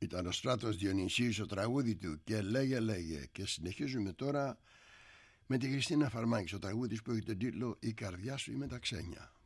Ήταν ο Στράτος Διονυσίου στο τραγούδι του και λέγε. Και συνεχίζουμε τώρα με τη Χριστίνα Φαρμάκη στο τραγούδι που έχει τον τίτλο «Η καρδιά σου είναι τα ξένια».